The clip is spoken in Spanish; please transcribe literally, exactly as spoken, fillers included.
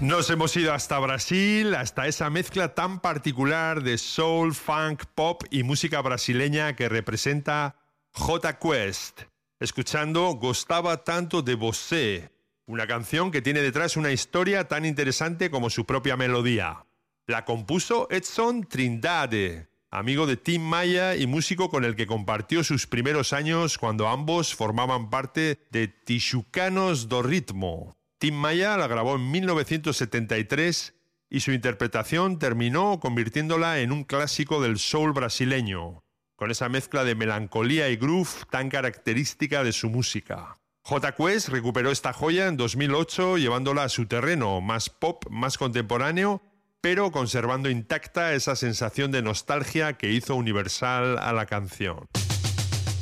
Nos hemos ido hasta Brasil, hasta esa mezcla tan particular de soul, funk, pop y música brasileña que representa Jota Quest, escuchando Gostava Tanto de Você, una canción que tiene detrás una historia tan interesante como su propia melodía. La compuso Edson Trindade, amigo de Tim Maia y músico con el que compartió sus primeros años cuando ambos formaban parte de Tijucanos do Ritmo. Tim Maia la grabó en mil novecientos setenta y tres y su interpretación terminó convirtiéndola en un clásico del soul brasileño, con esa mezcla de melancolía y groove tan característica de su música. Jota Quest recuperó esta joya en dos mil ocho llevándola a su terreno, más pop, más contemporáneo, pero conservando intacta esa sensación de nostalgia que hizo universal a la canción.